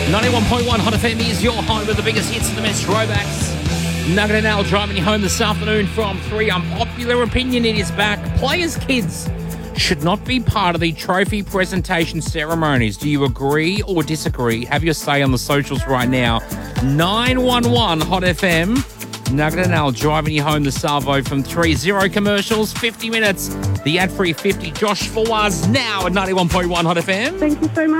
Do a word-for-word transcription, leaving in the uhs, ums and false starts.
ninety-one point one Hot F M is your home with the biggest hits and the best throwbacks. Nugget and Al driving you home this afternoon from three. Unpopular opinion, it is back. Players' kids should not be part of the trophy presentation ceremonies. Do you agree or disagree? Have your say on the socials right now. nine one one Hot F M. Nugget and Al driving you home the salvo from three. Zero commercials, fifty minutes. The ad-free fifty. Josh Fawaz now at ninety-one point one Hot F M. Thank you so much.